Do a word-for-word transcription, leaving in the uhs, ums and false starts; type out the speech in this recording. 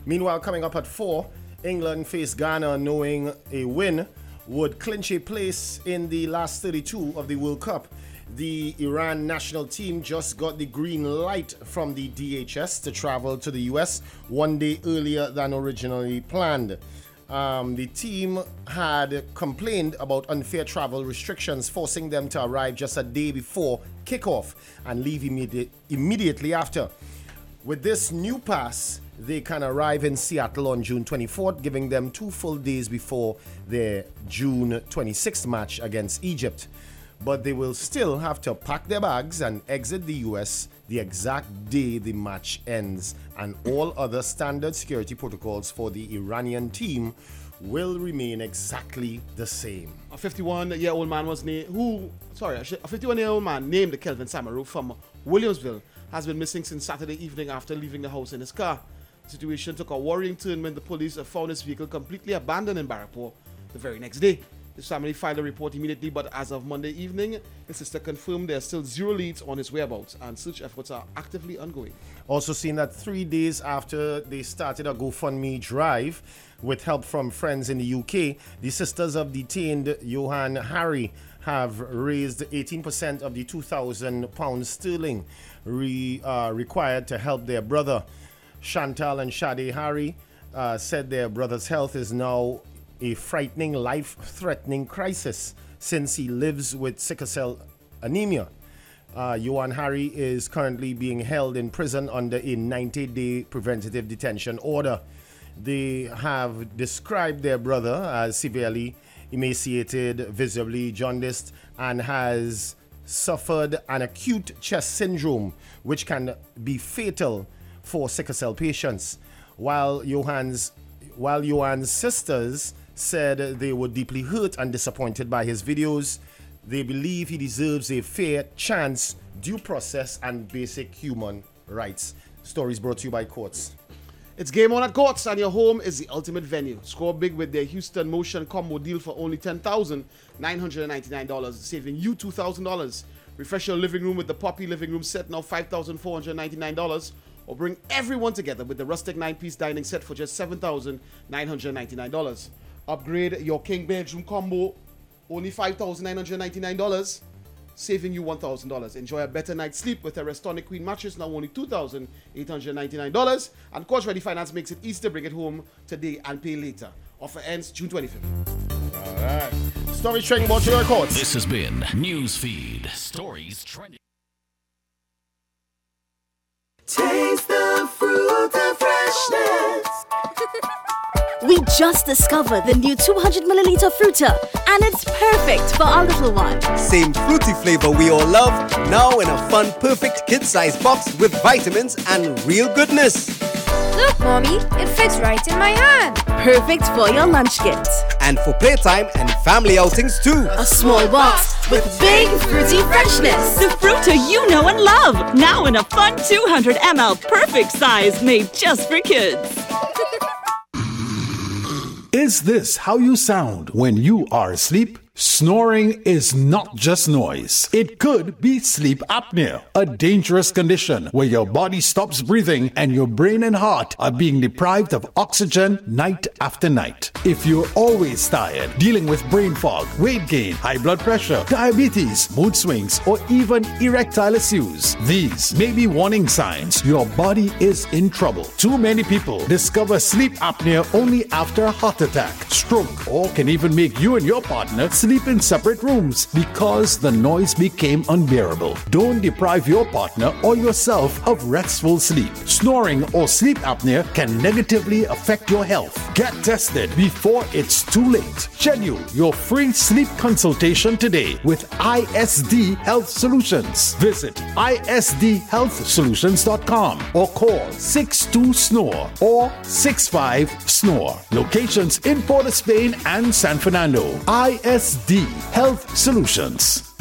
Meanwhile, coming up at four, England face Ghana, knowing a win would clinch a place in the last thirty-two of the World Cup. The Iran national team just got the green light from the D H S to travel to the U S one day earlier than originally planned. Um, the team had complained about unfair travel restrictions, forcing them to arrive just a day before kickoff and leave immediate, immediately after. With this new pass, they can arrive in Seattle on June twenty-fourth, giving them two full days before their June twenty-sixth match against Egypt. But they will still have to pack their bags and exit the U S the exact day the match ends, and all other standard security protocols for the Iranian team will remain exactly the same. A fifty-one-year-old man was named, who, sorry, a fifty-one-year-old man named Kelvin Samaru from Williamsville has been missing since Saturday evening after leaving the house in his car. The situation took a worrying turn when the police found his vehicle completely abandoned in Barrackpore the very next day. His family filed a report immediately, but as of Monday evening, his sister confirmed there are still zero leads on his whereabouts, and search efforts are actively ongoing. Also seen that three days after they started a GoFundMe drive with help from friends in the U K, the sisters of detained Johan Hari have raised eighteen percent of the two thousand pounds sterling re, uh, required to help their brother. Chantal and Shade Hari uh, said their brother's health is now a frightening, life-threatening crisis since he lives with sickle cell anemia. Uh, Johan Hari is currently being held in prison under a ninety-day preventative detention order. They have described their brother as severely emaciated, visibly jaundiced, and has suffered an acute chest syndrome, which can be fatal for sickle cell patients. While Johan's, while Johan's sisters said they were deeply hurt and disappointed by his videos, they believe he deserves a fair chance, due process, and basic human rights. Stories brought to you by Courts. It's game on at Courts, and your home is the ultimate venue. Score big with their Houston Motion combo deal for only ten thousand nine hundred ninety-nine dollars, saving you two thousand dollars. Refresh your living room with the Poppy living room set, now five thousand four hundred ninety-nine dollars. Or bring everyone together with the rustic nine-piece dining set for just seven thousand nine hundred ninety-nine dollars. Upgrade your king bedroom combo, only five thousand nine hundred ninety-nine dollars, saving you one thousand dollars. Enjoy a better night's sleep with a Restonic Queen mattress, now only two thousand eight hundred ninety-nine dollars. And Coach Ready Finance makes it easy to bring it home today and pay later. Offer ends June twenty-fifth. All right. Stories trending brought to you by Courts. This has been Newsfeed. Stories trending. Taste the fruit of freshness. We just discovered the new two hundred milliliter Fruta, and it's perfect for our little one. Same fruity flavor we all love, now in a fun, perfect kid-sized box with vitamins and real goodness. Look, Mommy, it fits right in my hand. Perfect for your lunch kit. And for playtime and family outings too. A small box with big fruity freshness. The Fruta you know and love, now in a fun two hundred milliliter perfect size made just for kids. Is this how you sound when you are asleep? Snoring is not just noise. It could be sleep apnea, a dangerous condition where your body stops breathing and your brain and heart are being deprived of oxygen night after night. If you're always tired, dealing with brain fog, weight gain, high blood pressure, diabetes, mood swings, or even erectile issues, these may be warning signs your body is in trouble. Too many people discover sleep apnea only after a heart attack, stroke, or can even make you and your partner sleep in separate rooms because the noise became unbearable. Don't deprive your partner or yourself of restful sleep. Snoring or sleep apnea can negatively affect your health. Get tested before it's too late. Schedule your free sleep consultation today with I S D Health Solutions. Visit I S D health solutions dot com or call six two snore or six five snore. Locations in Port of Spain and San Fernando. I S D Health Solutions.